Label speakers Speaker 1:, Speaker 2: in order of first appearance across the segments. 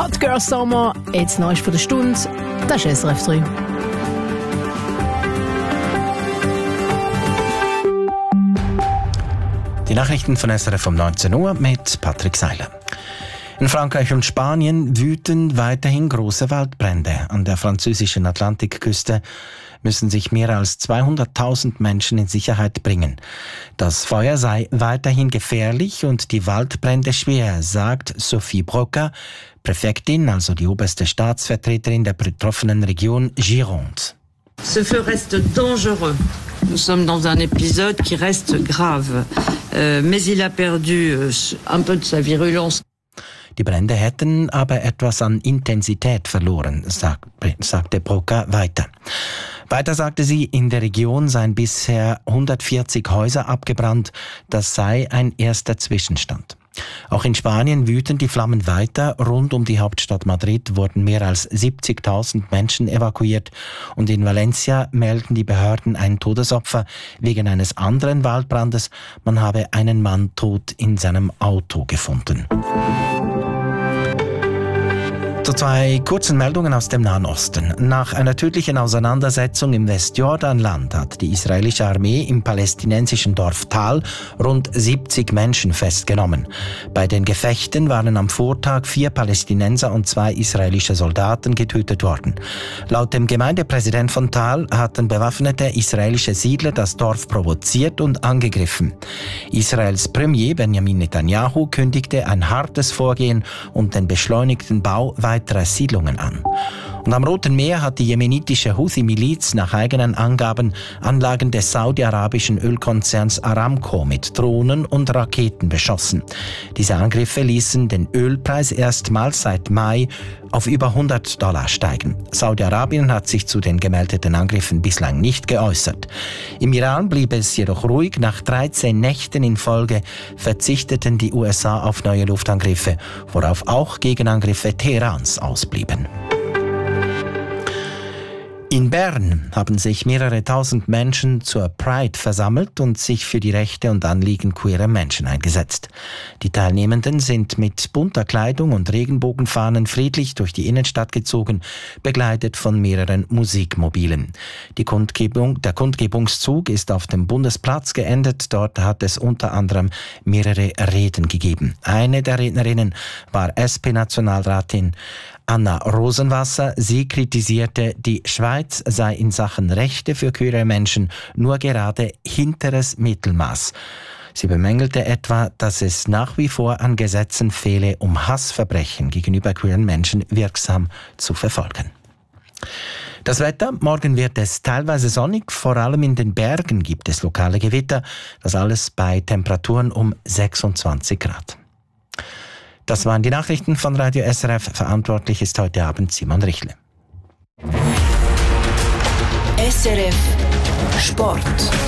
Speaker 1: Hot Girl Summer, jetzt Neues von der Stunde, das ist SRF 3.
Speaker 2: Die Nachrichten von SRF um 19 Uhr mit Patrick Seiler. In Frankreich und Spanien wüten weiterhin große Waldbrände. An der französischen Atlantikküste müssen sich mehr als 200.000 Menschen in Sicherheit bringen. Das Feuer sei weiterhin gefährlich und die Waldbrände schwer, sagt Sophie Broca, Präfektin, also die oberste Staatsvertreterin der betroffenen Region Gironde.
Speaker 3: Ce feu reste dangereux. Nous sommes dans un épisode qui reste grave. Mais il a perdu un peu de sa virulence.
Speaker 2: Die Brände hätten aber etwas an Intensität verloren, sagte Broca weiter. Weiter sagte sie, in der Region seien bisher 140 Häuser abgebrannt. Das sei ein erster Zwischenstand. Auch in Spanien wüten die Flammen weiter. Rund um die Hauptstadt Madrid wurden mehr als 70.000 Menschen evakuiert. Und in Valencia melden die Behörden ein Todesopfer wegen eines anderen Waldbrandes. Man habe einen Mann tot in seinem Auto gefunden. Zu zwei kurzen Meldungen aus dem Nahen Osten. Nach einer tödlichen Auseinandersetzung im Westjordanland hat die israelische Armee im palästinensischen Dorf Tal rund 70 Menschen festgenommen. Bei den Gefechten waren am Vortag 4 Palästinenser und 2 israelische Soldaten getötet worden. Laut dem Gemeindepräsident von Tal hatten bewaffnete israelische Siedler das Dorf provoziert und angegriffen. Israels Premier Benjamin Netanyahu kündigte ein hartes Vorgehen und den beschleunigten Bau weiterer Siedlungen an. Und am Roten Meer hat die jemenitische Houthi-Miliz nach eigenen Angaben Anlagen des saudi-arabischen Ölkonzerns Aramco mit Drohnen und Raketen beschossen. Diese Angriffe ließen den Ölpreis erstmals seit Mai auf über $100 steigen. Saudi-Arabien hat sich zu den gemeldeten Angriffen bislang nicht geäußert. Im Iran blieb es jedoch ruhig. Nach 13 Nächten in Folge verzichteten die USA auf neue Luftangriffe, worauf auch Gegenangriffe Teherans ausblieben. In Bern haben sich mehrere tausend Menschen zur Pride versammelt und sich für die Rechte und Anliegen queerer Menschen eingesetzt. Die Teilnehmenden sind mit bunter Kleidung und Regenbogenfahnen friedlich durch die Innenstadt gezogen, begleitet von mehreren Musikmobilen. Der Kundgebungszug ist auf dem Bundesplatz geendet. Dort hat es unter anderem mehrere Reden gegeben. Eine der Rednerinnen war SP-Nationalratin Anna Rosenwasser. Sie kritisierte, die Schweiz sei in Sachen Rechte für queere Menschen nur gerade hinteres Mittelmaß. Sie bemängelte etwa, dass es nach wie vor an Gesetzen fehle, um Hassverbrechen gegenüber queeren Menschen wirksam zu verfolgen. Das Wetter: Morgen wird es teilweise sonnig, vor allem in den Bergen gibt es lokale Gewitter. Das alles bei Temperaturen um 26 Grad. Das waren die Nachrichten von Radio SRF. Verantwortlich ist heute Abend Simon Richle.
Speaker 4: SRF Sport.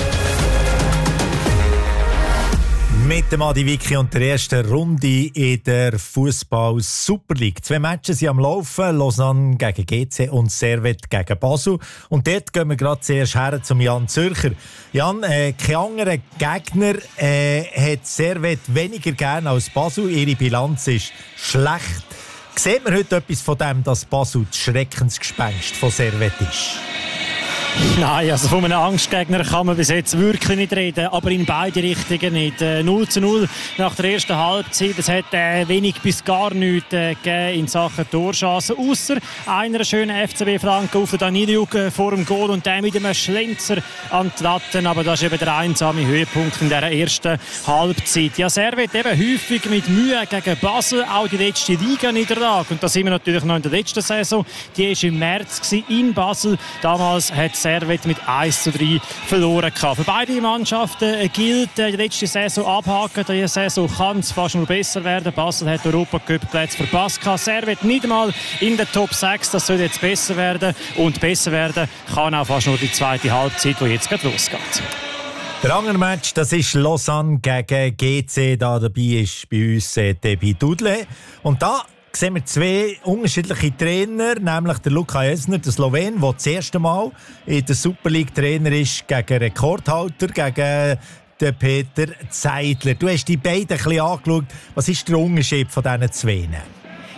Speaker 5: Mit dem Adi Vicky und der ersten Runde in der Fußball-Super League. 2 Matches sind am Laufen. Lausanne gegen GC und Servette gegen Basel. Und dort gehen wir gerade zuerst her zum Jan Zürcher. Jan, kein anderer Gegner hat Servette weniger gern als Basel. Ihre Bilanz ist schlecht. Sieht man heute etwas von dem, dass Basel das Schreckensgespenst von Servette ist?
Speaker 6: Nein, also von einem Angstgegner kann man bis jetzt wirklich nicht reden, aber in beide Richtungen nicht. 0:0 nach der ersten Halbzeit. Es hat wenig bis gar nichts gegeben in Sachen Torchancen, ausser einer schönen FCB-Flanke auf den Daniliuk vor dem Goal und der mit einem Schlenzer an die Latten. Aber das ist eben der einsame Höhepunkt in dieser ersten Halbzeit. Ja, Servette eben häufig mit Mühe gegen Basel, auch die letzte Liga-Niederlage. Und da sind wir natürlich noch in der letzten Saison. Die war im März in Basel. Damals hat Servette mit 1:3 verloren gehabt. Für beide Mannschaften gilt die letzte Saison abhaken. Diese Saison kann es fast nur besser werden. Basel hat Europacup-Plätze verpasst. Servette nicht mal in der Top 6. Das soll jetzt besser werden. Und besser werden kann auch fast nur die zweite Halbzeit, die jetzt gerade losgeht.
Speaker 5: Der andere Match, das ist Lausanne gegen GC. Da dabei ist bei uns Debbie Dudle. Und da sehen wir 2 unterschiedliche Trainer, nämlich der Luka Esner, der Slowen, der das erste Mal in der Super League Trainer ist, gegen Rekordhalter, gegen den Peter Zeidler. Du hast die beiden ein bisschen angeschaut. Was ist der Unterschied von diesen 2?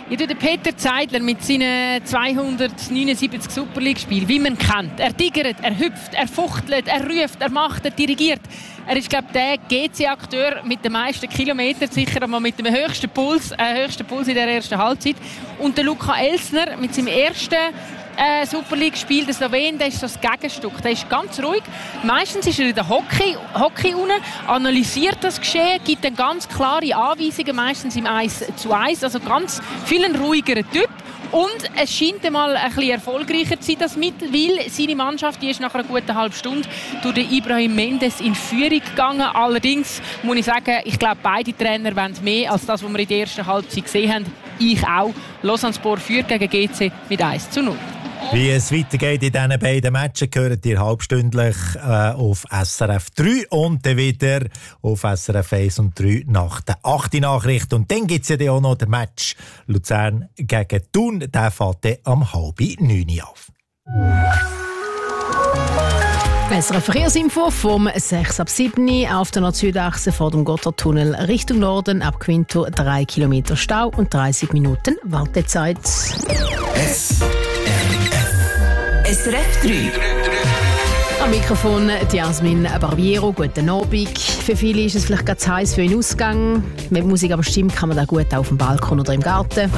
Speaker 7: Ja, der Peter Zeidler mit seinen 279 Super League-Spielen, wie man kennt. Er tigert, er hüpft, er fuchtelt, er ruft, er macht, er dirigiert. Er ist, glaube ich, der GC-Akteur mit den meisten Kilometern, sicher einmal mit dem höchsten Puls in der ersten Halbzeit. Und der Luca Elsner mit seinem ersten Super League-Spiel, der Slowen, der ist so das Gegenstück. Der ist ganz ruhig. Meistens ist er in der Hockey unten, analysiert das Geschehen, gibt dann ganz klare Anweisungen, meistens im 1:1. Also ganz viel ein ruhigerer Typ. Und es scheint einmal ein bisschen erfolgreicher zu sein, weil seine Mannschaft, die ist nach einer guten halben Stunde durch den Ibrahim Mendes in Führung gegangen. Allerdings muss ich sagen, ich glaube, beide Trainer wollen mehr als das, was wir in der ersten Halbzeit gesehen haben. Ich auch. Lausanne-Sport führt gegen GC mit 1:0.
Speaker 5: Wie es weitergeht in diesen beiden Matchen, hört ihr halbstündlich auf SRF 3 und dann wieder auf SRF 1 und 3 nach der 8. Nachricht. Und dann gibt es ja auch noch den Match Luzern gegen Thun. Der fährt dann am 8:30 auf.
Speaker 1: SRF Verkehrsinfo vom 6:07 auf der Nord-Süd-Achse vor dem Gotthardtunnel Richtung Norden ab Quinto 3 Kilometer Stau und 30 Minuten Wartezeit.
Speaker 4: SRF 3.
Speaker 1: Am Mikrofon Jasmin Barbiero, guten Abend. Für viele ist es vielleicht ganz zu heiß für einen Ausgang. Wenn die Musik aber stimmt, kann man da gut auf dem Balkon oder im Garten.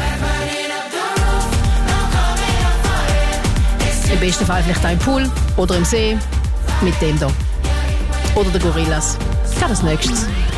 Speaker 1: Im besten Fall vielleicht auch im Pool oder im See. Mit dem hier. Oder den Gorillas. Das nächstes.